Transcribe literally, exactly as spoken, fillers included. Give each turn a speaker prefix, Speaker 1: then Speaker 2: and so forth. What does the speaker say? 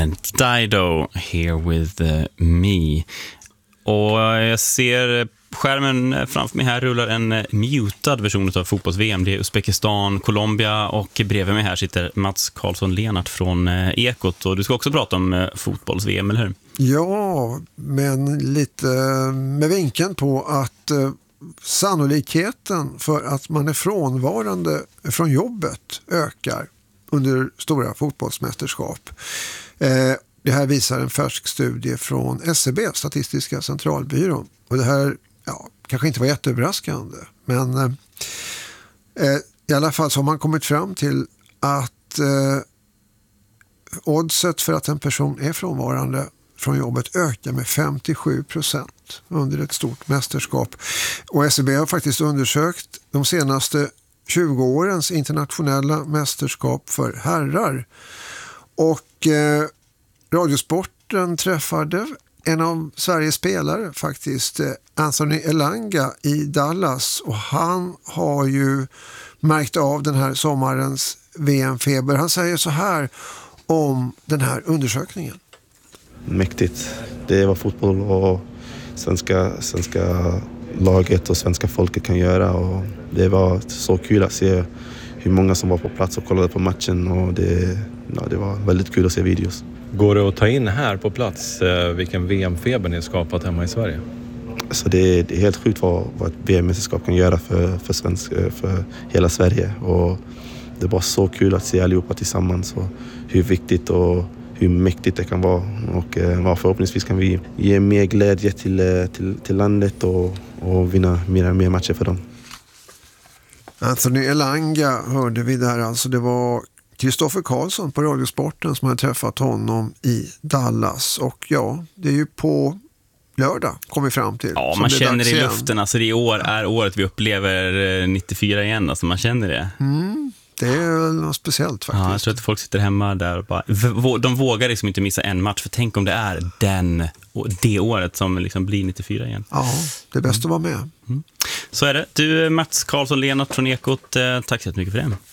Speaker 1: Dido here with uh, me. Och jag ser skärmen framför mig här rullar en mutad version av fotbolls-V M. Det är Uzbekistan, Colombia och bredvid mig här sitter Mats Karlsson-Lenart från Ekot. Och du ska också prata om fotbolls-V M, eller hur?
Speaker 2: Ja, men lite med vinkeln på att eh, sannolikheten för att man är frånvarande från jobbet ökar under stora fotbollsmästerskap. Eh, det här visar en färsk studie från S C B, Statistiska centralbyrån. Och det här ja, kanske inte var jätteöverraskande, men eh, i alla fall så har man kommit fram till att eh, oddset för att en person är frånvarande från jobbet ökar med femtiosju procent under ett stort mästerskap. Och S C B har faktiskt undersökt de senaste tjugo årens internationella mästerskap för herrar. Och eh, Radiosporten träffade en av Sveriges spelare faktiskt, eh, Anthony Elanga i Dallas. Och han har ju märkt av den här sommarens V M-feber. Han säger så här om den här undersökningen.
Speaker 3: Mäktigt. Det var fotboll och svenska, svenska laget och svenska folket kan göra. Och det var så kul att se hur många som var på plats och kollade på matchen. Och det, ja, det var väldigt kul att se videos.
Speaker 4: Går det att ta in här på plats vilken V M-feber ni har skapat hemma i Sverige?
Speaker 3: Alltså det, det är helt sjukt vad, vad ett V M-mästerskap kan göra för, för, svensk, för hela Sverige. Och det var så kul att se allihopa tillsammans och hur viktigt och hur mäktigt det kan vara. Och ja, förhoppningsvis kan vi ge mer glädje till, till, till landet och, och vinna mer och mer matcher för dem.
Speaker 2: Anthony Elanga hörde vi där. Alltså det var Kristoffer Karlsson på Radiosporten som hade träffat honom i Dallas. Och ja, det är ju på lördag kom vi fram till.
Speaker 1: Ja, man känner det i luften. Alltså det i år är året vi upplever nittiofyra igen. Alltså man känner det.
Speaker 2: Mm. Det är något speciellt faktiskt.
Speaker 1: Ja, jag tror att folk sitter hemma där och bara, de vågar liksom inte missa en match, för tänk om det är den det året som liksom blir nittiofyra igen.
Speaker 2: Ja, det är bäst att vara med.
Speaker 1: Mm. Så är det. Du, Mats Karlsson-Lenart från Ekot, tack så mycket för det.